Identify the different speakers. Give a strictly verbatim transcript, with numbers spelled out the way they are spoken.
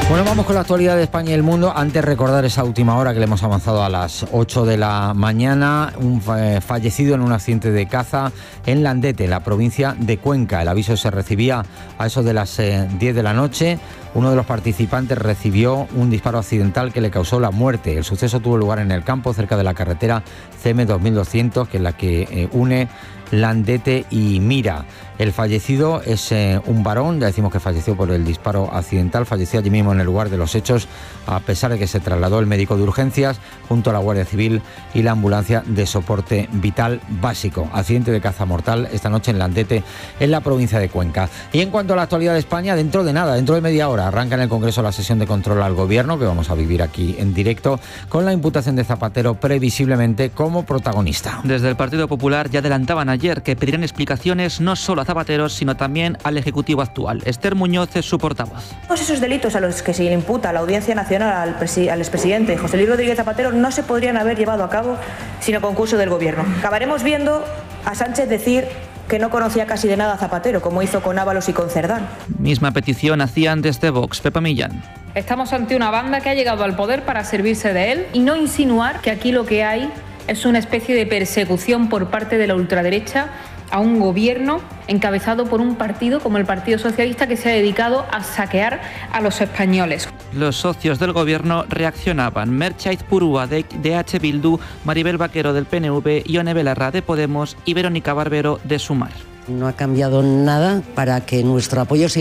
Speaker 1: Bueno, vamos con la actualidad de España y el mundo. Antes recordar esa última hora que le hemos avanzado a las ocho de la mañana. Un fallecido en un accidente de caza en Landete, en la provincia de Cuenca. El aviso se recibía a eso de las eh, diez de la noche. Uno de los participantes recibió un disparo accidental que le causó la muerte. El suceso tuvo lugar en el campo, cerca de la carretera C M dos mil doscientos, que es la que eh, une Landete y Mira. El fallecido es eh, un varón, ya decimos que falleció por el disparo accidental, falleció allí mismo en el lugar de los hechos, a pesar de que se trasladó el médico de urgencias junto a la Guardia Civil y la ambulancia de soporte vital básico. Accidente de caza mortal esta noche en Landete, en la provincia de Cuenca. Y en cuanto a la actualidad de España, dentro de nada, dentro de media hora, arranca en el Congreso la sesión de control al Gobierno, que vamos a vivir aquí en directo, con la imputación de Zapatero previsiblemente como protagonista.
Speaker 2: Desde el Partido Popular ya adelantaban ayer que pedirán explicaciones no solo a Zapatero, sino también al Ejecutivo actual. Esther Muñoz es su portavoz.
Speaker 3: Todos esos delitos a los que se le imputa a la Audiencia Nacional al, presi- al expresidente José Luis Rodríguez Zapatero no se podrían haber llevado a cabo sin el concurso del Gobierno. Acabaremos viendo a Sánchez decir que no conocía casi de nada a Zapatero, como hizo con Ábalos y con Cerdán.
Speaker 2: Misma petición hacían desde Vox. Pepa Millán.
Speaker 4: Estamos ante una banda que ha llegado al poder para servirse de él y no insinuar que aquí lo que hay es una especie de persecución por parte de la ultraderecha a un gobierno encabezado por un partido como el Partido Socialista, que se ha dedicado a saquear a los españoles.
Speaker 2: Los socios del gobierno reaccionaban. Merche Aizpurua de E H Bildu, Maribel Vaquero del P N V, Ione Belarra de Podemos y Verónica Barbero de Sumar.
Speaker 5: No ha cambiado nada para que nuestro apoyo sea